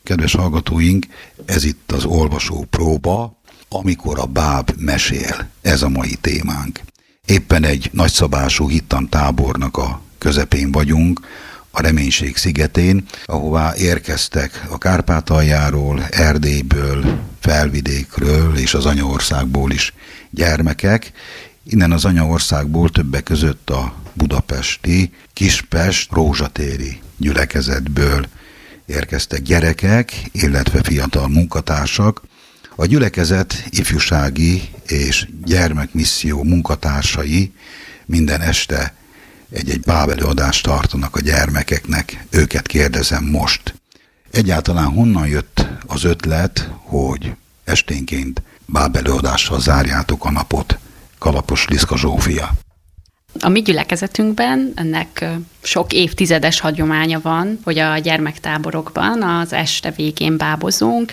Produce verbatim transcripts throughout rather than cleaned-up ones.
Kedves hallgatóink, ez itt az olvasó próba, amikor a báb mesél. Ez a mai témánk. Éppen egy nagyszabású hittantábornak a közepén vagyunk, a Reménység szigetén, ahová érkeztek a Kárpátaljáról, Erdélyből, Felvidékről és az anyaországból is gyermekek. Innen az anyaországból többek között a budapesti Kispest rózsatéri gyülekezetből érkeztek gyerekek, illetve fiatal munkatársak. A gyülekezet ifjúsági és gyermekmisszió munkatársai minden este egy-egy bábelőadást tartanak a gyermekeknek. Őket kérdezem most. Egyáltalán honnan jött az ötlet, hogy esténként bábelőadással zárjátok a napot? Kalapos Liszka Zsófia. A mi gyülekezetünkben ennek sok évtizedes hagyománya van, hogy a gyermektáborokban az este végén bábozunk,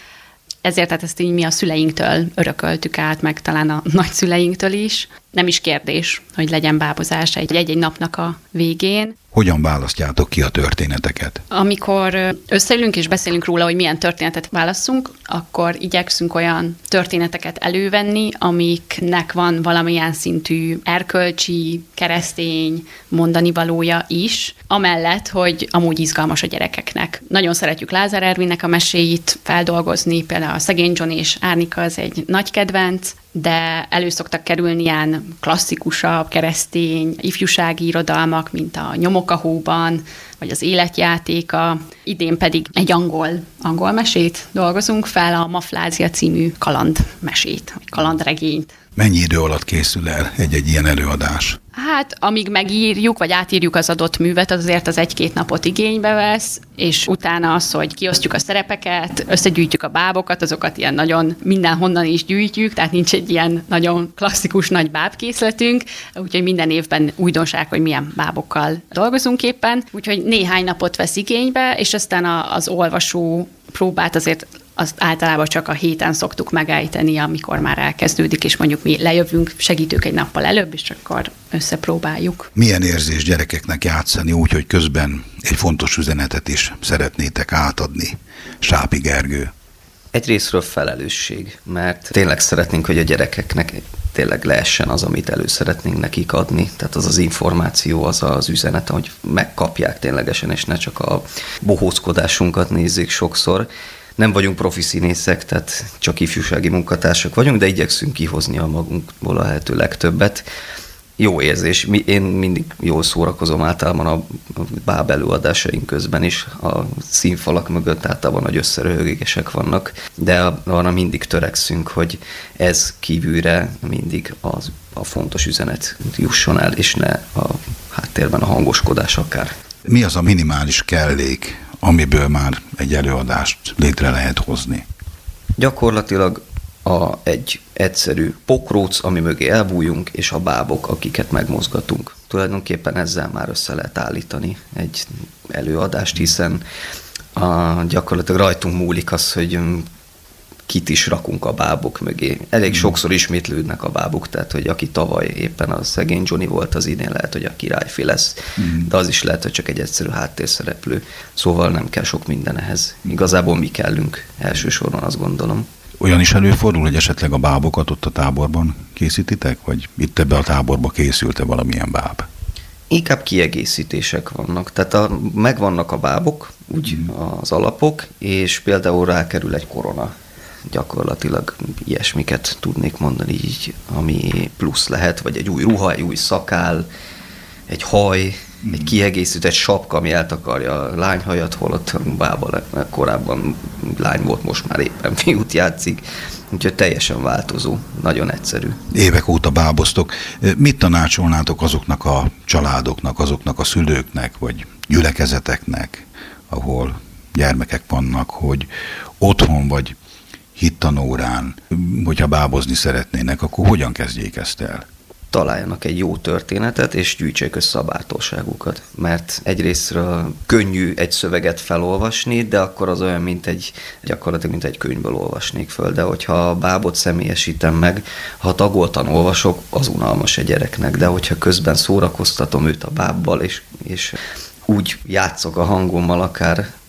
ezért tehát ezt így mi a szüleinktől örököltük át, meg talán a nagyszüleinktől is. Nem is kérdés, hogy legyen bábozás egy-egy napnak a végén. Hogyan választjátok ki a történeteket? Amikor összeülünk és beszélünk róla, hogy milyen történetet válasszunk, akkor igyekszünk olyan történeteket elővenni, amiknek van valamilyen szintű erkölcsi, keresztény mondani valója is, amellett, hogy amúgy izgalmas a gyerekeknek. Nagyon szeretjük Lázár Ervinnek a meséit feldolgozni, például a Szegény John és Árnika az egy nagy kedvenc, de elő szoktak kerülni ilyen klasszikusabb, keresztény, ifjúsági irodalmak, mint a Nyomok a hóban, vagy az Életjátéka. Idén pedig egy angol, angol mesét dolgozunk fel, a Maflázia című kalandmesét, vagy kalandregényt. Mennyi idő alatt készül el egy-egy ilyen előadás? Hát, amíg megírjuk, vagy átírjuk az adott művet, az azért az egy-két napot igénybe vesz, és utána az, hogy kiosztjuk a szerepeket, összegyűjtjük a bábokat, azokat ilyen nagyon mindenhonnan is gyűjtjük, tehát nincs egy ilyen nagyon klasszikus nagy bábkészletünk, úgyhogy minden évben újdonság, hogy milyen bábokkal dolgozunk éppen, úgyhogy néhány napot vesz igénybe, és aztán az olvasó próbát azért azt általában csak a héten szoktuk megejteni, amikor már elkezdődik, és mondjuk mi lejövünk, segítők egy nappal előbb, és akkor összepróbáljuk. Milyen érzés gyerekeknek játszani úgy, hogy közben egy fontos üzenetet is szeretnétek átadni? Sápi Gergő. Egyrészről felelősség, mert tényleg szeretnénk, hogy a gyerekeknek tényleg leessen az, amit elő szeretnénk nekik adni. Tehát az az információ, az az üzenet, hogy megkapják ténylegesen, és ne csak a bohózkodásunkat nézzék sokszor. Nem vagyunk profi színészek, tehát csak ifjúsági munkatársak vagyunk, de igyekszünk kihozni a magunkból a lehető legtöbbet. Jó érzés. Én mindig jól szórakozom általában a báb előadásaink közben is. A színfalak mögött általában nagy összeröhögések vannak, de arra mindig törekszünk, hogy ez kívülre mindig az, a fontos üzenet jusson el, és ne a háttérben a hangoskodás akár. Mi az a minimális kellék, amiből már egy előadást létre lehet hozni? Gyakorlatilag a, egy egyszerű pokróc, ami mögé elbújunk, és a bábok, akiket megmozgatunk. Tulajdonképpen ezzel már össze lehet állítani egy előadást, hiszen a, gyakorlatilag rajtunk múlik az, hogy kit is rakunk a bábok mögé. Elég hmm. sokszor ismétlődnek a bábok, tehát hogy aki tavaly éppen a Szegény Johnny volt, az idén lehet, hogy a királyfi lesz, hmm. de az is lehet, hogy csak egy egyszerű háttérszereplő. Szóval nem kell sok minden ehhez. Igazából mi kellünk elsősorban, azt gondolom. Olyan is előfordul, hogy esetleg a bábokat ott a táborban készítitek, vagy itt ebbe a táborba készült-e valamilyen báb? Inkább kiegészítések vannak. Tehát a, megvannak a bábok, úgy hmm. az alapok, és például rákerül egy korona. Gyakorlatilag ilyesmiket tudnék mondani így, ami plusz lehet, vagy egy új ruha, egy új szakál, egy haj, mm. egy kiegészített sapka, ami eltakarja a lányhajat, holott bába korábban lány volt, most már éppen fiút játszik, úgyhogy teljesen változó, nagyon egyszerű. Évek óta báboztok. Mit tanácsolnátok azoknak a családoknak, azoknak a szülőknek, vagy gyülekezeteknek, ahol gyermekek vannak, hogy otthon vagy hittanórán, hogyha bábozni szeretnének, akkor hogyan kezdjék ezt el? Találjanak egy jó történetet, és gyűjtsék össze a bátorságukat. Mert egyrésztről könnyű egy szöveget felolvasni, de akkor az olyan, mint egy, gyakorlatilag, mint egy könyvből olvasnék föl. De hogyha a bábot személyesítem meg, ha tagoltan olvasok, az unalmas egy gyereknek. De hogyha közben szórakoztatom őt a bábbal, és, és úgy játszok a hangommal akár,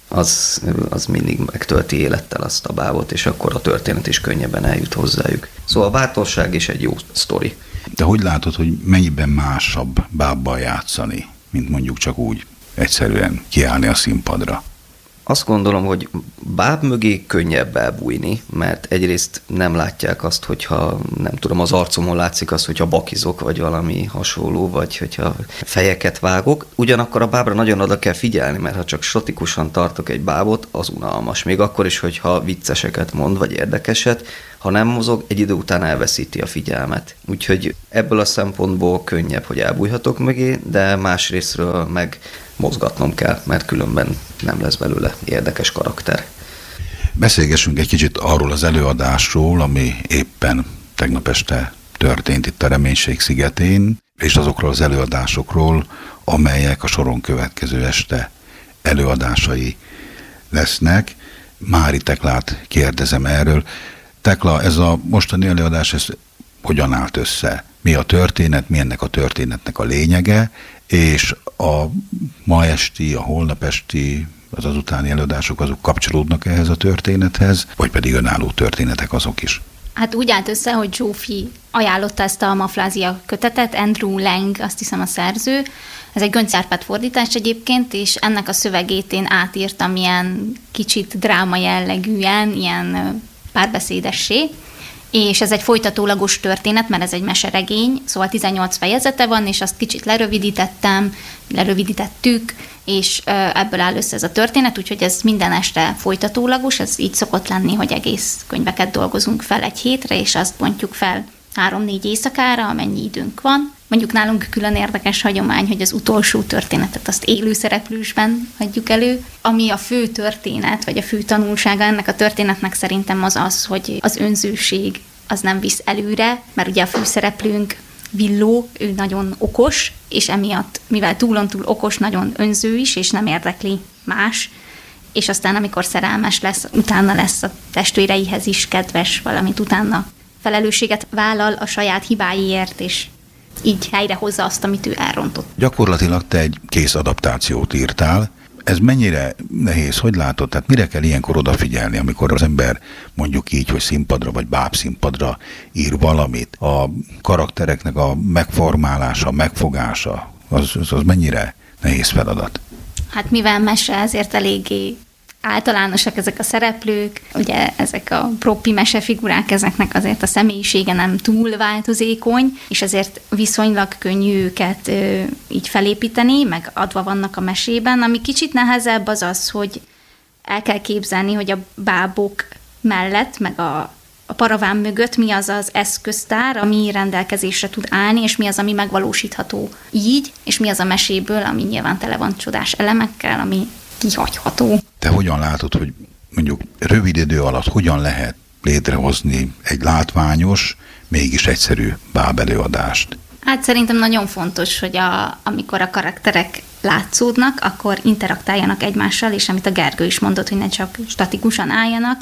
az, az mindig megtölti élettel azt a bábot, és akkor a történet is könnyebben eljut hozzájuk. Szóval a bátorság is egy jó sztori. De hogy látod, hogy mennyiben másabb bábbal játszani, mint mondjuk csak úgy egyszerűen kiállni a színpadra? Azt gondolom, hogy báb mögé könnyebb elbújni, mert egyrészt nem látják azt, hogyha nem tudom, az arcomon látszik azt, hogyha bakizok, vagy valami hasonló, vagy hogyha fejeket vágok. Ugyanakkor a bábra nagyon oda kell figyelni, mert ha csak statikusan tartok egy bábot, az unalmas. Még akkor is, hogyha vicceseket mond, vagy érdekeset, ha nem mozog, egy idő után elveszíti a figyelmet. Úgyhogy ebből a szempontból könnyebb, hogy elbújhatok mögé, de másrésztről meg mozgatnom kell, mert különben nem lesz belőle érdekes karakter. Beszélgessünk egy kicsit arról az előadásról, ami éppen tegnap este történt itt a Reménység szigetén, és azokról az előadásokról, amelyek a soron következő este előadásai lesznek. Mári Teklát kérdezem erről. Tekla, ez a mostani előadás, ez hogyan állt össze? Mi a történet, mi ennek a történetnek a lényege, és a ma esti, a holnap esti, az azutáni előadások, azok kapcsolódnak ehhez a történethez, vagy pedig önálló történetek azok is? Hát úgy állt össze, hogy Zsófi ajánlotta ezt a Maflázia kötetet, Andrew Lang, azt hiszem a szerző. Ez egy Göncz Árpád fordítás egyébként, és ennek a szövegét én átírtam ilyen kicsit dráma jellegűen, ilyen párbeszédessé, és ez egy folytatólagos történet, mert ez egy meseregény, szóval tizennyolc fejezete van, és azt kicsit lerövidítettem, lerövidítettük, és ebből áll össze ez a történet, úgyhogy ez minden este folytatólagos, ez így szokott lenni, hogy egész könyveket dolgozunk fel egy hétre, és azt bontjuk fel három-négy éjszakára, amennyi időnk van. Mondjuk nálunk külön érdekes hagyomány, hogy az utolsó történetet azt élő szereplősben adjuk elő. Ami a fő történet, vagy a fő tanulsága ennek a történetnek szerintem az az, hogy az önzőség az nem visz előre, mert ugye a főszereplőnk Villó, ő nagyon okos, és emiatt, mivel túlontúl okos, nagyon önző is, és nem érdekli más, és aztán amikor szerelmes lesz, utána lesz a testvéreihez is kedves, valamit utána felelősséget vállal a saját hibáiért, és így helyrehozza azt, amit ő elrontott. Gyakorlatilag te egy kész adaptációt írtál. Ez mennyire nehéz, hogy látod? Tehát mire kell ilyenkor odafigyelni, amikor az ember mondjuk így, hogy színpadra vagy bábszínpadra ír valamit? A karaktereknek a megformálása, megfogása, az, az, az mennyire nehéz feladat? Hát mivel mese, ezért eléggé általánosak ezek a szereplők, ugye ezek a propi mesefigurák, ezeknek azért a személyisége nem túl változékony, és ezért viszonylag könnyű őket ö, így felépíteni, meg adva vannak a mesében. Ami kicsit nehezebb az az, hogy el kell képzelni, hogy a bábok mellett, meg a, a paraván mögött mi az az eszköztár, ami rendelkezésre tud állni, és mi az, ami megvalósítható így, és mi az a meséből, ami nyilván tele van csodás elemekkel, ami kihagyható. Te hogyan látod, hogy mondjuk rövid idő alatt hogyan lehet létrehozni egy látványos, mégis egyszerű bábelőadást? Hát szerintem nagyon fontos, hogy a, amikor a karakterek látszódnak, akkor interaktáljanak egymással, és amit a Gergő is mondott, hogy ne csak statikusan álljanak.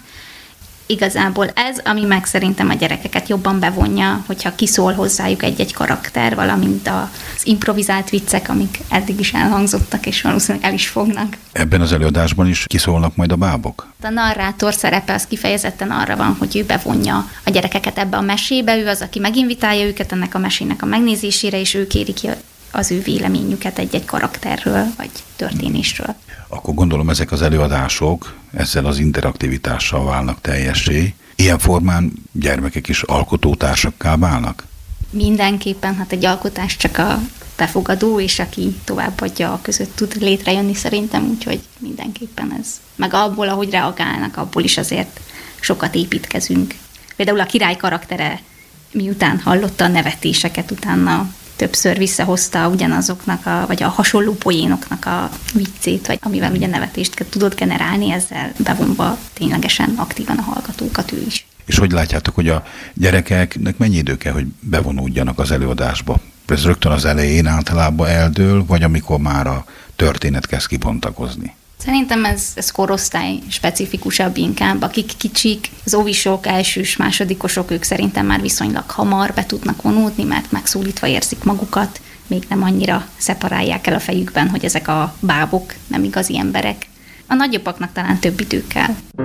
Igazából ez, ami meg szerintem a gyerekeket jobban bevonja, hogyha kiszól hozzájuk egy-egy karakter, valamint az improvizált viccek, amik eddig is elhangzottak, és valószínűleg el is fognak. Ebben az előadásban is kiszólnak majd a bábok? A narrátor szerepe az kifejezetten arra van, hogy ő bevonja a gyerekeket ebbe a mesébe, ő az, aki meginvitálja őket ennek a mesének a megnézésére, és ő kéri ki az ő véleményüket egy-egy karakterről, vagy történésről. Akkor gondolom ezek az előadások ezzel az interaktivitással válnak teljessé. Ilyen formán gyermekek is alkotótársakká válnak? Mindenképpen, hát egy alkotás csak a befogadó, és aki továbbadja között tud létrejönni szerintem, úgyhogy mindenképpen ez. Meg abból, ahogy reagálnak, abból is azért sokat építkezünk. Például a király karaktere, miután hallotta a nevetéseket, utána többször visszahozta ugyanazoknak, a, vagy a hasonló poénoknak a viccét, vagy amivel ugye nevetést tudod generálni, ezzel bevonva ténylegesen aktívan a hallgatókat ő is. És hogy látjátok, hogy a gyerekeknek mennyi idő kell, hogy bevonódjanak az előadásba? Ez rögtön az elején általában eldől, vagy amikor már a történet kezd kibontakozni? Szerintem ez, ez korosztály specifikusabb inkább. Akik kicsik, az óvisok, elsős, másodikosok, ők szerintem már viszonylag hamar be tudnak vonódni, mert megszólítva érzik magukat, még nem annyira szeparálják el a fejükben, hogy ezek a bábok nem igazi emberek. A nagyapaknak talán több idő kell.